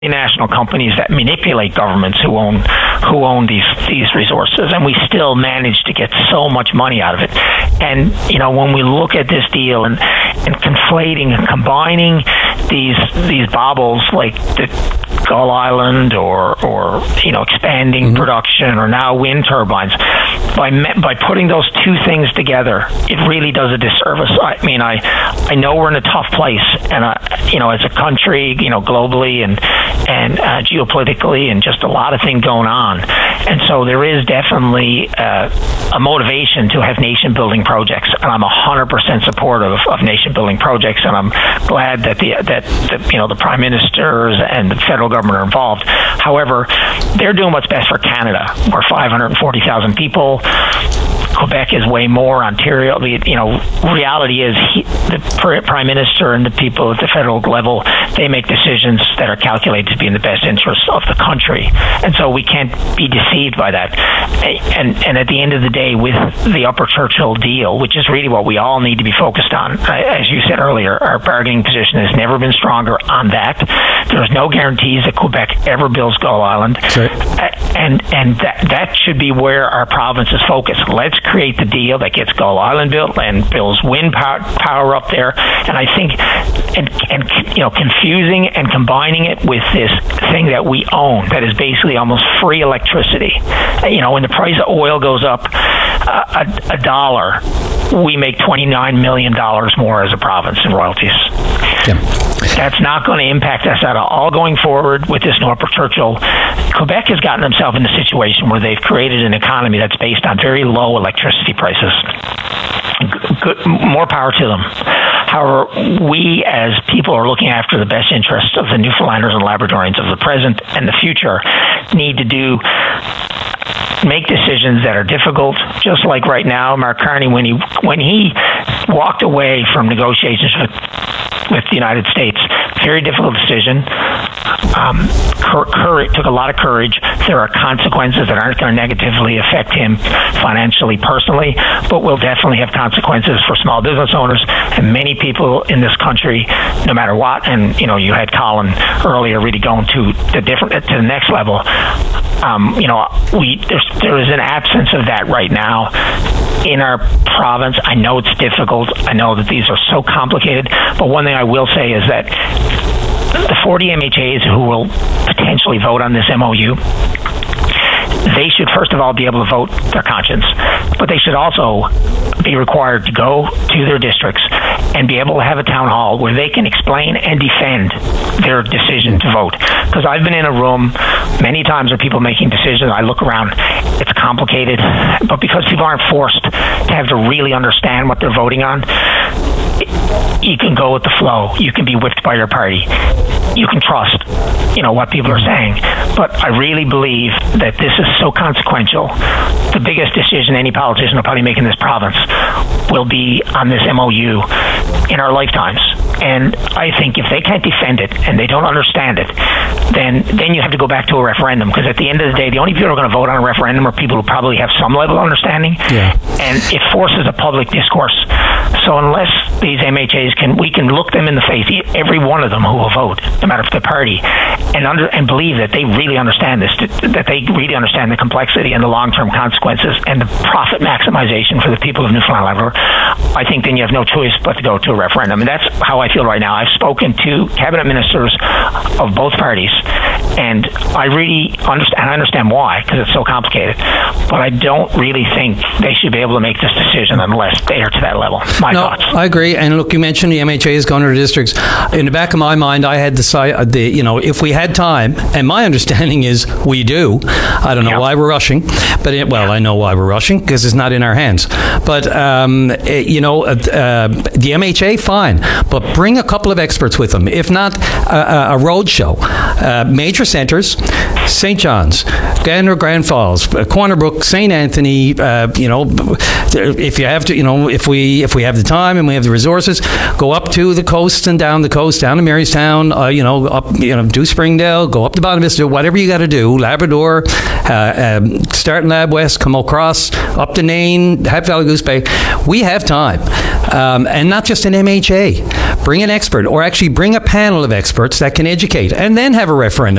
multinational companies that manipulate governments who own these resources, and we still manage to get so much money out of it. And when we look at this deal and conflating and combining these baubles like the Gull Island or expanding production or now wind turbines, by putting those two things together, it really does a disservice. I mean, I know we're in a tough place, and as a country, globally and geopolitically, and just a lot of things going on. And so there is definitely a motivation to have nation-building projects, and I'm 100% supportive of nation-building projects, and I'm glad that the Prime Ministers and the federal government are involved. However, they're doing what's best for Canada. We're 540,000 people. Quebec is way more. Ontario, reality is the Prime Minister and the people at the federal level, they make decisions that are calculated to be in the best interest of the country. And so we can't be deceived by that. And at the end of the day, with the Upper Churchill deal, which is really what we all need to be focused on, as you said earlier, our bargaining position has never been stronger on that. There's no guarantees that Quebec ever builds Gull Island. Right. And that should be where our province is focused. Let's create the deal that gets Gull Island built and builds wind power up there. And I think, confusing and combining it with this thing that we own, that is basically almost free electricity. When the price of oil goes up a dollar, we make $29 million more as a province in royalties. Yeah. That's not going to impact us at all going forward with this Upper Churchill. Quebec has gotten themselves in a situation where they've created an economy that's based on very low electricity prices. Good, more power to them. However, we as people are looking after the best interests of the Newfoundlanders and Labradorians of the present and the future need to make decisions that are difficult. Just like right now, Mark Carney, when he walked away from negotiations with the United States, very difficult decision. Took a lot of courage. There are consequences that aren't going to negatively affect him financially, personally, but will definitely have consequences for small business owners and many people in this country, no matter what. And you had Colin earlier really going to the next level. There is an absence of that right now in our province. I know it's difficult. I know that these are so complicated, but one thing I will say is that the 40 MHAs who will potentially vote on this MOU, they should first of all be able to vote their conscience, but they should also be required to go to their districts and be able to have a town hall where they can explain and defend their decision to vote. Because I've been in a room many times where people making decisions, I look around, it's complicated, but because people aren't forced to have to really understand what they're voting on, you can go with the flow. You can be whipped by your party. You can trust, what people are saying. But I really believe that this is so consequential. The biggest decision any politician will probably make in this province will be on this MOU in our lifetimes. And I think if they can't defend it and they don't understand it, then you have to go back to a referendum, because at the end of the day, the only people who are going to vote on a referendum are people who probably have some level of understanding. Yeah. And it forces a public discourse. So unless these MHAs we can look them in the face, every one of them who will vote, no matter if they're party, and believe that they really understand this, that they really understand the complexity and the long-term consequences and the profit maximization for the people of Newfoundland and Labrador, I think then you have no choice but to go to a referendum. And that's how I feel right now. I've spoken to cabinet ministers of both parties, and I really understand why, because it's so complicated. But I don't really think they should be able to make this decision unless they are to that level. My thoughts. I agree. And look, you mentioned the MHAs going to the districts. In the back of my mind, I had if we had time, and my understanding is we do. I don't know why we're rushing, but I know why we're rushing, because it's not in our hands. But the MHA, fine, but bring a couple of experts with them. If not, a road show. Major nature centers, St. John's, Grand Falls, Corner Brook, St. Anthony. If you have to, if we have the time and we have the resources, go up to the coast and down the coast, down to Marystown, do Springdale, go up to Bonavista, whatever you got to do, Labrador, start in Lab West, come across, up to Nain, Hat Valley, Goose Bay. We have time. And not just an MHA. Bring an expert, or actually bring a panel of experts that can educate, and then have a referendum.